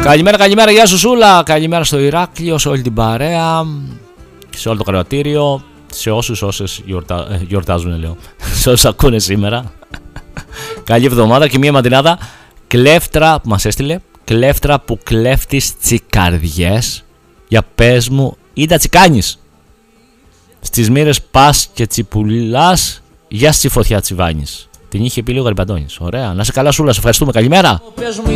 Καλημέρα, γεια σου Σούλα. Καλημέρα στο Ηράκλειο, σε όλη την παρέα, σε όλο το κρατήριο, σε όσες γιορτάζουν, λέω, σε όσους ακούνε σήμερα. Καλή εβδομάδα και μία ματινάδα. Κλέφτρα που μας έστειλε, κλέφτρα που κλέφτεις τσικαρδιές. Για πες μου, ή τα τσικάνεις. Στις μοίρες πας και τσιπουλάς, για στη φωτιά τσιβάνεις. Την είχε πει λίγο Γαρμπαντώνης. Ωραία, να σε καλά Σούλα, σε ευχαριστούμε, καλημέρα.